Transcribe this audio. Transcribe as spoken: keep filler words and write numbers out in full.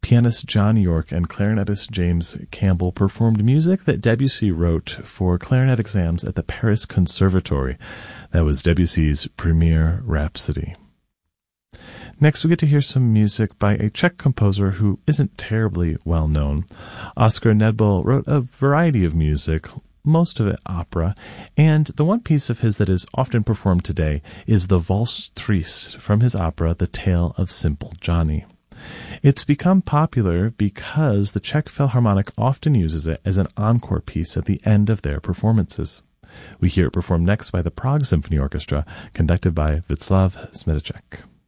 Pianist John York and clarinetist James Campbell performed music that Debussy wrote for clarinet exams at the Paris Conservatory. That was Debussy's Premier Rhapsody. Next, we get to hear some music by a Czech composer who isn't terribly well known. Oskar Nedbal wrote a variety of music, most of it opera, and the one piece of his that is often performed today is the Valse Triste from his opera The Tale of Simple Johnny. It's become popular because the Czech Philharmonic often uses it as an encore piece at the end of their performances. We hear it performed next by the Prague Symphony Orchestra, conducted by Václav Smetacek.